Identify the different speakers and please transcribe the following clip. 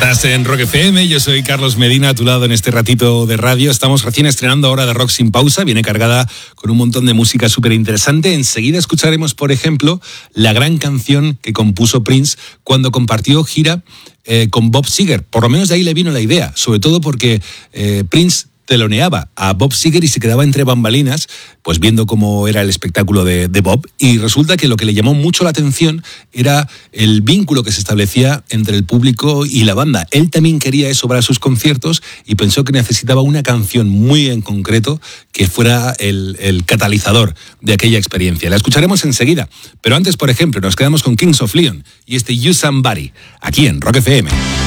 Speaker 1: Estás en Rock FM, yo soy Carlos Medina, a tu lado en este ratito de radio. Estamos recién estrenando Hora de Rock sin pausa, viene cargada con un montón de música súper interesante. Enseguida escucharemos, por ejemplo, la gran canción que compuso Prince cuando compartió gira con Bob Seger. Por lo menos de ahí le vino la idea, sobre todo porque Prince teloneaba a Bob Seger y se quedaba entre bambalinas, pues viendo cómo era el espectáculo de Bob, y resulta que lo que le llamó mucho la atención era el vínculo que se establecía entre el público y la banda. Él también quería eso para sus conciertos y pensó que necesitaba una canción muy en concreto que fuera el catalizador de aquella experiencia. La escucharemos enseguida, pero antes, por ejemplo, nos quedamos con Kings of Leon y este You Somebody, aquí en Rock FM.